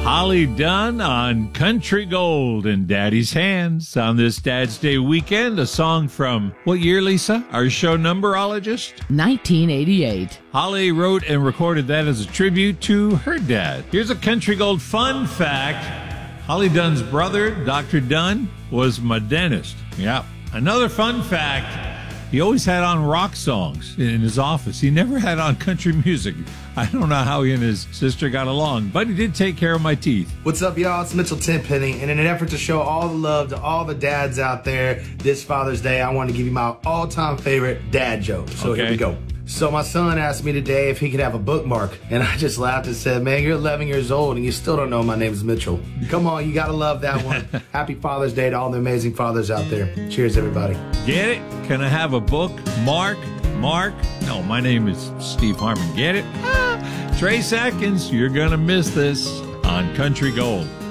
Holly Dunn on Country Gold in Daddy's Hands on this Dad's Day weekend. A song from what year, Lisa? Our show numberologist? 1988. Holly wrote and recorded that as a tribute to her dad. Here's a Country Gold fun fact. Holly Dunn's brother, Dr. Dunn, was my dentist. Yeah. Another fun fact. He always had on rock songs in his office. He never had on country music. I don't know how he and his sister got along, but he did take care of my teeth. What's up, y'all? It's Mitchell Tenpenny, and in an effort to show all the love to all the dads out there this Father's Day, I want to give you my all-time favorite dad joke. So Here we go. So my son asked me today if he could have a bookmark, and I just laughed and said, man, you're 11 years old, and you still don't know my name's Mitchell. Come on, you got to love that one. Happy Father's Day to all the amazing fathers out there. Cheers, everybody. Get it? Can I have a book? Mark? No, my name is Steve Harmon. Get it? Trey Atkins, you're going to miss this on Country Gold.